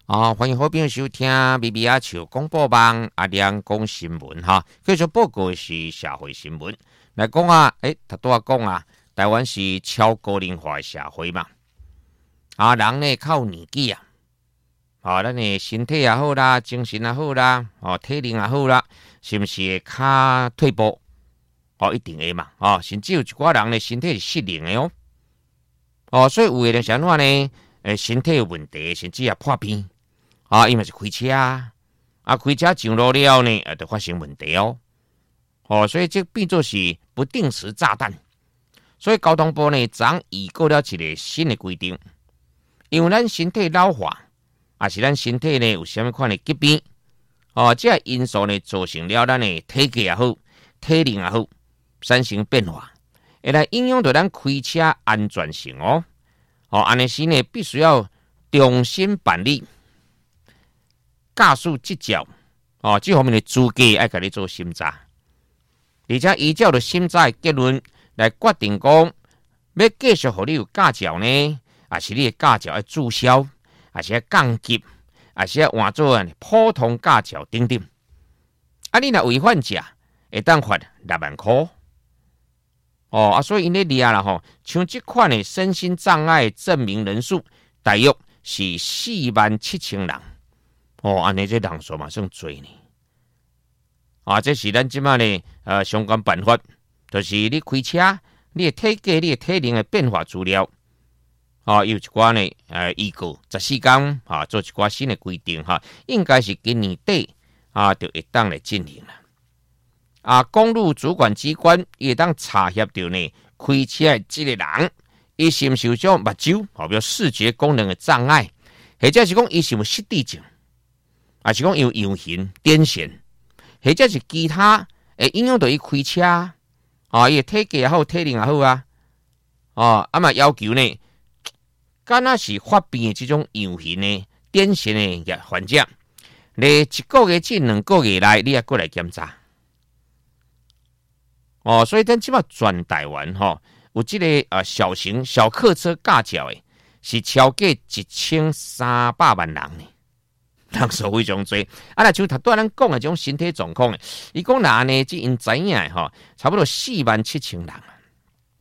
欢迎好朋友收听咪咪啊笑广播网阿亮讲新闻哈。继续报告的是社会新闻来讲啊，他都要讲啊，台湾是超高龄化的社会嘛。人呢靠年纪啊，咱的身体也好啦，精神也好啦，体能也好啦，是不是会较退步？一定会嘛，甚至有一寡人的身体是适龄的所以有的人想话呢，身体有问题，甚至也破病。因为是开车开车上路了呢，就发生问题所以这变作是不定时炸弹。所以交通部呢，昨预告了一个新的规定，因为咱身体老化，也是咱身体呢有什么款的疾病，这个因素呢造成了咱的体格也好，体能也好，产生变化，会来影响到咱开车安全性安尼时呢，必须要重新办理。驾驶执照这方面的资格要给你做审查，而且依照着审查的结论来决定讲，要继续给你有驾照呢，还是你的驾照要注销，还是要降级，还是要换做普通驾照等等。你若违反者，会当罚6万块。所以因咧抓啦像这款的身心障碍证明人数大约是47000人。安尼这人数嘛算多呢。这是咱即马呢相关办法，就是你开车，你的体格、你的体能的变化资料，有一寡呢预告14天做一寡新的规定应该是今年底就会当来进行了。公路主管机关也当查核到呢开车的这个人，伊是毋是有种目睭比如视觉功能的障碍，或者是讲伊是有失智症。还是讲有样型癫痫，或者是其他会影响到伊开车伊体格也好，体能也好嘛要求呢，敢若是发病的这种样型的癫痫的患者，咧1个月至2个月内，你也过来检查。所以咱即马全台湾有这个小型小客车驾照的，是超过1300万人呢。人数非常多，像头拄咱讲的这种身体状况，伊讲哪呢？即因知影差不多47000人